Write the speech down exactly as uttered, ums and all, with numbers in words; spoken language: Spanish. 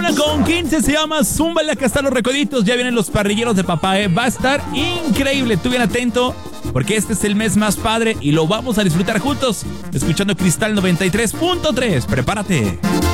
con quince, se llama Zúmbale, acá están los recoditos, ya vienen los parrilleros de papá, ¿eh? Va a estar increíble, tú bien atento, porque este es el mes más padre y lo vamos a disfrutar juntos, escuchando Cristal noventa y tres punto tres, prepárate.